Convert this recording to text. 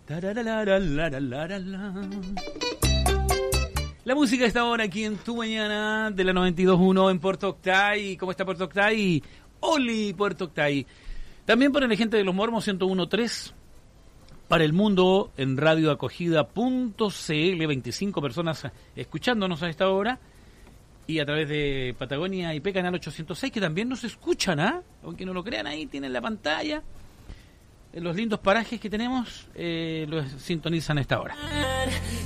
La música está ahora aquí en Tu Mañana de la 92.1 en Puerto Octay. ¿Cómo está Puerto Octay? ¡Oli, Puerto Octay! También para la gente de Los Mormos 101.3. Para el mundo en radioacogida.cl, 25 personas escuchándonos a esta hora. Y a través de Patagonia IP, canal 806, que también nos escuchan, ¿ah? Aunque no lo crean, ahí tienen la pantalla. Los lindos parajes que tenemos los sintonizan a esta hora.